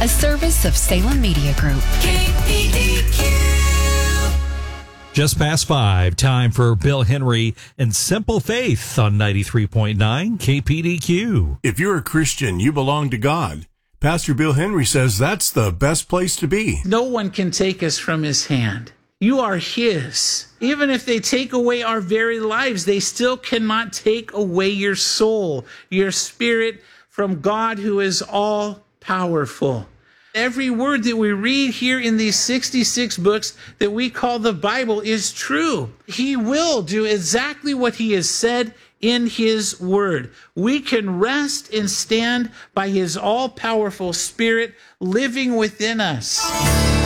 a service of Salem Media Group. KPDQ. Just past 5, time for Bill Henry and Simple Faith on 93.9 KPDQ. If you're a Christian, you belong to God. Pastor Bill Henry says that's the best place to be. No one can take us from his hand. You are his. Even if they take away our very lives, they still cannot take away your soul, your spirit from God who is all powerful. Every word that we read here in these 66 books that we call the Bible is true. He will do exactly what he has said in his word. We can rest and stand by his all-powerful spirit living within us.